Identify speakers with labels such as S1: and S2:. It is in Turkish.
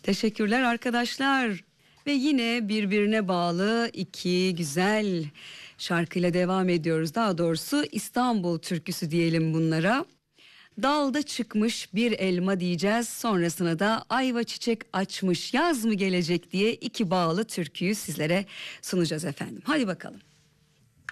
S1: Teşekkürler arkadaşlar. Ve yine birbirine bağlı iki güzel şarkıyla devam ediyoruz. Daha doğrusu İstanbul türküsü diyelim bunlara. Dalda çıkmış bir elma diyeceğiz. Sonrasına da ayva çiçek açmış, yaz mı gelecek diye iki bağlı türküyü sizlere sunacağız efendim. Hadi bakalım.